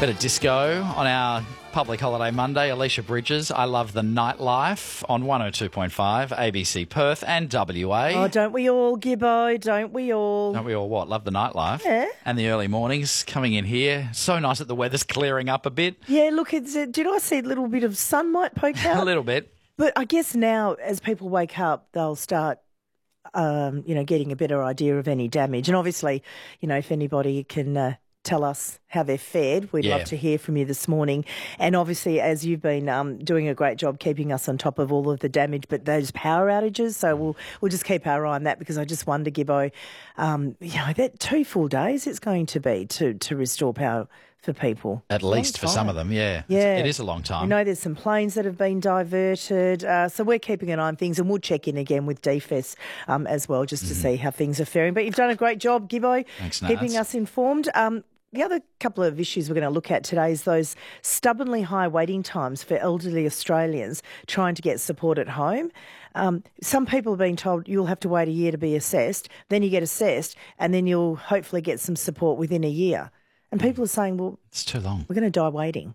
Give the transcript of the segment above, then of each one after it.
Bit of disco on our public holiday Monday. Alicia Bridges, I love the nightlife on 102.5, ABC Perth and WA. Oh, don't we all, Gibbo? Don't we all? Don't we all what? Love the nightlife. Yeah. And the early mornings coming in here. So nice that the weather's clearing up a bit. Yeah, look, did I see a little bit of sun might poke out? A little bit. But I guess now as people wake up, they'll start, getting a better idea of any damage. And obviously, if anybody can tell us how they've fared, we'd love to hear from you this morning. And obviously, as you've been doing a great job keeping us on top of all of the damage, but those power outages, so we'll just keep our eye on that, because I just wonder, Gibbo, that 2 full days it's going to be to restore power for people. At least for some of them, yeah. Yeah. It is a long time. I know there's some planes that have been diverted, so we're keeping an eye on things, and we'll check in again with DFES as well, just to see how things are faring. But you've done a great job, Gibbo, Thanks, keeping Nats. us informed. The other couple of issues we're going to look at today is those stubbornly high waiting times for elderly Australians trying to get support at home. Some people have been told you'll have to wait a year to be assessed, then you get assessed, and then you'll hopefully get some support within a year. And people are saying, well, It's too long. we're going to die waiting.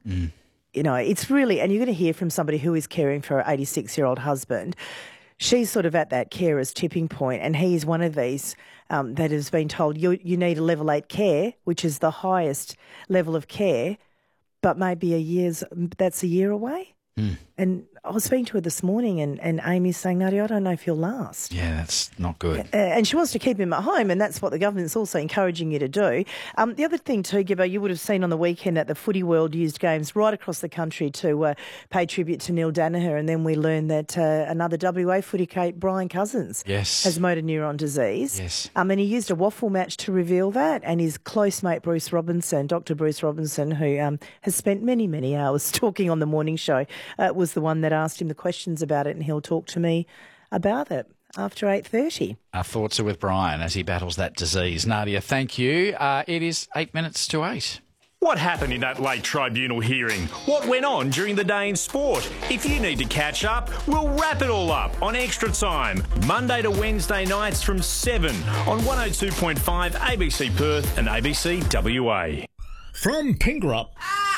It's really, and you're going to hear from somebody who is caring for her 86-year-old husband. She's sort of at that carer's tipping point, and he is one of these that has been told you need a level 8 care, which is the highest level of care, but maybe that's a year away. And I was speaking to her this morning, and Amy's saying, Nadia, I don't know if you'll last. Yeah, that's not good. And she wants to keep him at home, and that's what the government's also encouraging you to do. The other thing too, Gibbo, you would have seen on the weekend that the Footy World used games right across the country to pay tribute to Neil Danaher, and then we learned that another WA footy Kate, Brian Cousins, has motor neuron disease. Yes. And he used a waffle match to reveal that, and his close mate Bruce Robinson, Dr. Bruce Robinson, who has spent many, many hours talking on the morning show, was the one that asked him the questions about it, and he'll talk to me about it after 8:30. Our thoughts are with Brian as he battles that disease. Nadia, thank you. It is 8 minutes to 8. What happened in that late tribunal hearing? What went on during the day in sport? If you need to catch up, we'll wrap it all up on Extra Time, Monday to Wednesday nights from 7 on 102.5 ABC Perth and ABC WA. From Pingerup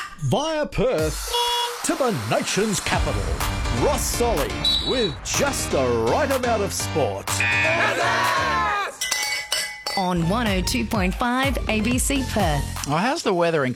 via Perth to the nation's capital, Ross Solly with just the right amount of sport. On 102.5 ABC Perth. Oh, how's the weather in